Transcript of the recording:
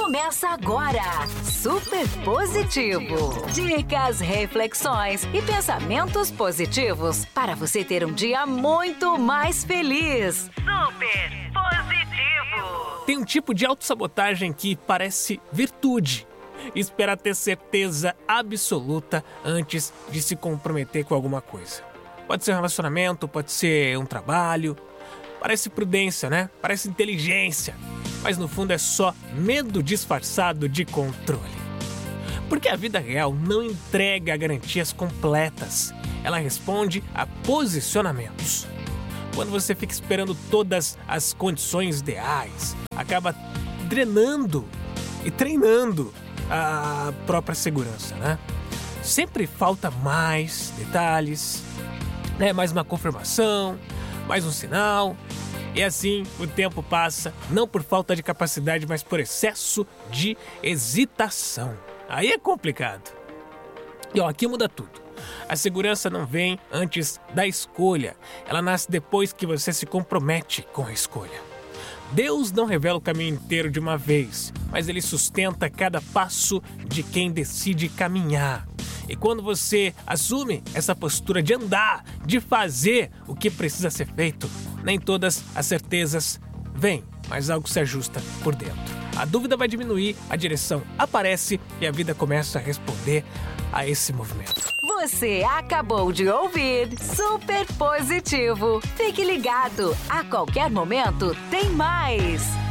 Começa agora, Super Positivo. Dicas, reflexões e pensamentos positivos para você ter um dia muito mais feliz. Super Positivo. Tem um tipo de autossabotagem que parece virtude. Espera ter certeza absoluta antes de se comprometer com alguma coisa. Pode ser um relacionamento, pode ser um trabalho. Parece prudência, né? Parece inteligência. Mas no fundo é só medo disfarçado de controle. Porque a vida real não entrega garantias completas. Ela responde a posicionamentos. Quando você fica esperando todas as condições ideais, acaba drenando e treinando a própria segurança, né? Sempre falta mais detalhes, né? Mais uma confirmação, mais um sinal. E assim o tempo passa, não por falta de capacidade, mas por excesso de hesitação. Aí é complicado. E aqui muda tudo. A segurança não vem antes da escolha. Ela nasce depois que você se compromete com a escolha. Deus não revela o caminho inteiro de uma vez, mas Ele sustenta cada passo de quem decide caminhar. E quando você assume essa postura de andar, de fazer o que precisa ser feito, nem todas as certezas vêm, mas algo se ajusta por dentro. A dúvida vai diminuir, a direção aparece e a vida começa a responder a esse movimento. Você acabou de ouvir Super Positivo. Fique ligado, a qualquer momento tem mais.